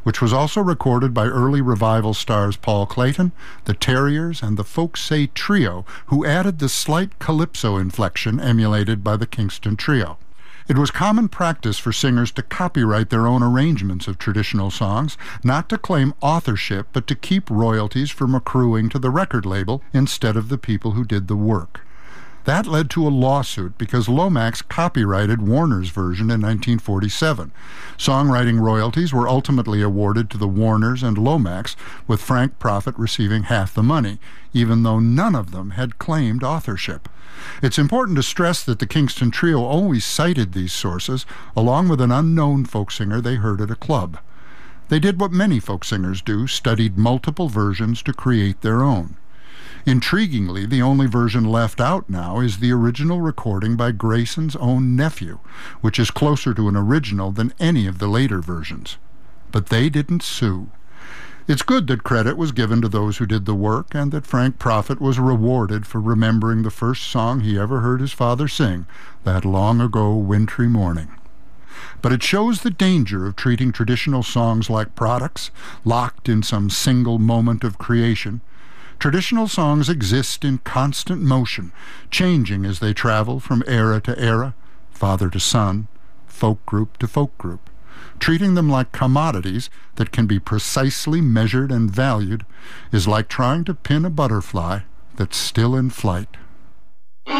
which was also recorded by early revival stars Paul Clayton, the Terriers, and the Folk Say Trio, who added the slight calypso inflection emulated by the Kingston Trio. It was common practice for singers to copyright their own arrangements of traditional songs, not to claim authorship, but to keep royalties from accruing to the record label instead of the people who did the work. That led to a lawsuit because Lomax copyrighted Warner's version in 1947. Songwriting royalties were ultimately awarded to the Warners and Lomax, with Frank Prophet receiving half the money, even though none of them had claimed authorship. It's important to stress that the Kingston Trio always cited these sources, along with an unknown folk singer they heard at a club. They did what many folk singers do, studied multiple versions to create their own. Intriguingly, the only version left out now is the original recording by Grayson's own nephew, which is closer to an original than any of the later versions. But they didn't sue. It's good that credit was given to those who did the work, and that Frank Prophet was rewarded for remembering the first song he ever heard his father sing, that long ago wintry morning. But it shows the danger of treating traditional songs like products, locked in some single moment of creation. Traditional songs exist in constant motion, changing as they travel from era to era, father to son, folk group to folk group. Treating them like commodities that can be precisely measured and valued is like trying to pin a butterfly that's still in flight.